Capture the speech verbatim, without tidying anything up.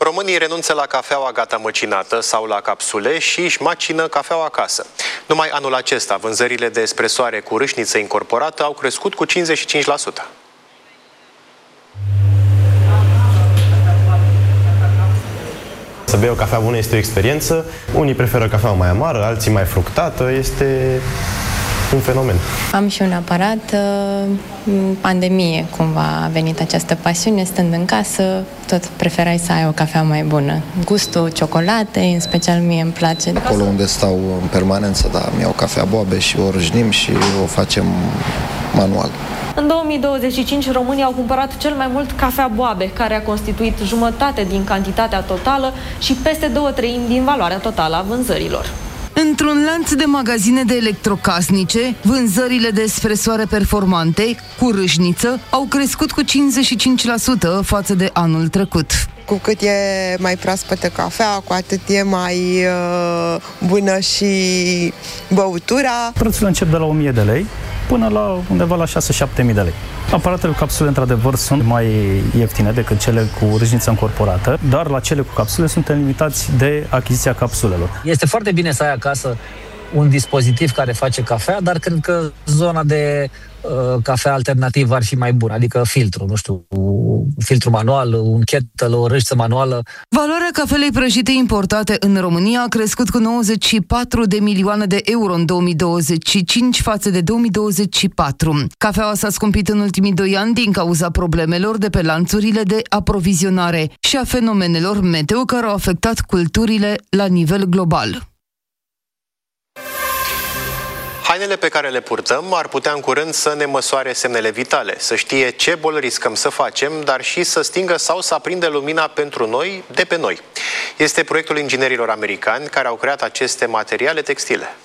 Românii renunță la cafeaua gata măcinată sau la capsule și își macină cafeaua acasă. Numai anul acesta, vânzările de espresoare cu râșniță incorporată au crescut cu cincizeci și cinci la sută. Să bei o cafea bună este o experiență. Unii preferă cafeaua mai amară, alții mai fructată. Este un fenomen. Am și un aparat. În pandemie cumva a venit această pasiune. Stând în casă, tot preferai să ai o cafea mai bună. Gustul ciocolatei, în special mie îmi place. Acolo unde stau în permanență, da, mi-au cafea boabe și o râșnim și o facem manual. În două mii douăzeci și cinci, românii au cumpărat cel mai mult cafea boabe, care a constituit jumătate din cantitatea totală și peste două treimi din valoarea totală a vânzărilor. Într-un lanț de magazine de electrocasnice, vânzările de espresoare performante cu râșniță au crescut cu cincizeci și cinci la sută față de anul trecut. Cu cât e mai proaspătă cafea, cu atât e mai uh, bună și băutura. Prețurile încep de la o mie de lei până la undeva la șase șapte mii de lei. Aparatele cu capsule, într-adevăr, sunt mai ieftine decât cele cu râșniță încorporată, dar la cele cu capsule suntem limitați de achiziția capsulelor. Este foarte bine să ai acasă un dispozitiv care face cafea, dar cred că zona de uh, cafea alternativ ar fi mai bună, adică filtru, nu știu, filtru manual, un kettle, o râșniță manuală. Valoarea cafelei prăjite importate în România a crescut cu nouăzeci și patru de milioane de euro în două mii douăzeci și cinci față de două mii douăzeci și patru. Cafeaua s-a scumpit în ultimii doi ani din cauza problemelor de pe lanțurile de aprovizionare și a fenomenelor meteo care au afectat culturile la nivel global. Hainele pe care le purtăm ar putea în curând să ne măsoare semnele vitale, să știe ce boli riscăm să facem, dar și să stingă sau să aprindă lumina pentru noi, de pe noi. Este proiectul inginerilor americani care au creat aceste materiale textile.